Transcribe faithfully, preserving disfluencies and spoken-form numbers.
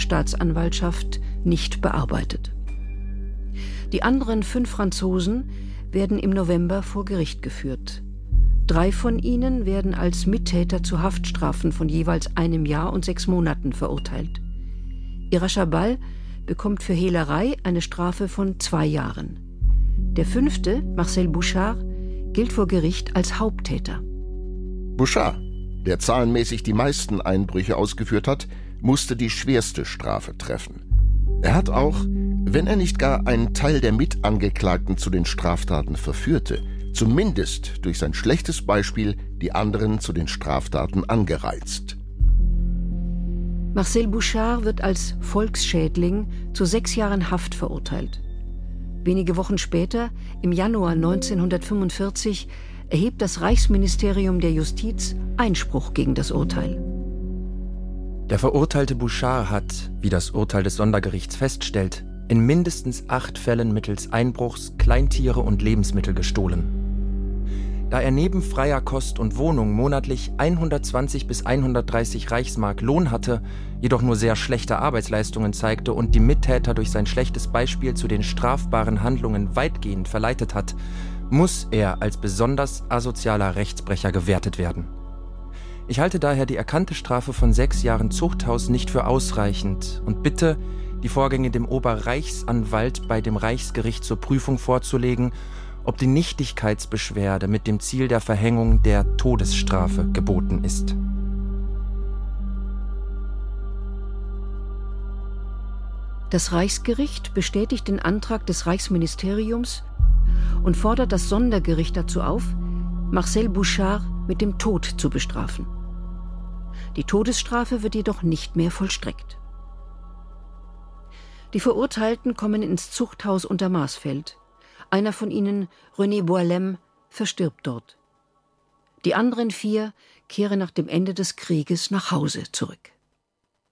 Generalstaatsanwaltschaft nicht bearbeitet. Die anderen fünf Franzosen werden im November vor Gericht geführt. Drei von ihnen werden als Mittäter zu Haftstrafen von jeweils einem Jahr und sechs Monaten verurteilt. Irachabal bekommt für Hehlerei eine Strafe von zwei Jahren. Der fünfte, Marcel Bouchard, gilt vor Gericht als Haupttäter. Bouchard, der zahlenmäßig die meisten Einbrüche ausgeführt hat, musste die schwerste Strafe treffen. Er hat auch, wenn er nicht gar einen Teil der Mitangeklagten zu den Straftaten verführte, zumindest durch sein schlechtes Beispiel die anderen zu den Straftaten angereizt. Marcel Bouchard wird als Volksschädling zu sechs Jahren Haft verurteilt. Wenige Wochen später, im Januar neunzehnhundertfünfundvierzig, erhebt das Reichsministerium der Justiz Einspruch gegen das Urteil. Der verurteilte Bouchard hat, wie das Urteil des Sondergerichts feststellt, in mindestens acht Fällen mittels Einbruchs Kleintiere und Lebensmittel gestohlen. Da er neben freier Kost und Wohnung monatlich hundertzwanzig bis hundertdreißig Reichsmark Lohn hatte, jedoch nur sehr schlechte Arbeitsleistungen zeigte und die Mittäter durch sein schlechtes Beispiel zu den strafbaren Handlungen weitgehend verleitet hat, muss er als besonders asozialer Rechtsbrecher gewertet werden. Ich halte daher die erkannte Strafe von sechs Jahren Zuchthaus nicht für ausreichend und bitte, die Vorgänge dem Oberreichsanwalt bei dem Reichsgericht zur Prüfung vorzulegen, ob die Nichtigkeitsbeschwerde mit dem Ziel der Verhängung der Todesstrafe geboten ist. Das Reichsgericht bestätigt den Antrag des Reichsministeriums und fordert das Sondergericht dazu auf, Marcel Bouchard mit dem Tod zu bestrafen. Die Todesstrafe wird jedoch nicht mehr vollstreckt. Die Verurteilten kommen ins Zuchthaus unter Marsfeld. Einer von ihnen, René Boilem, verstirbt dort. Die anderen vier kehren nach dem Ende des Krieges nach Hause zurück.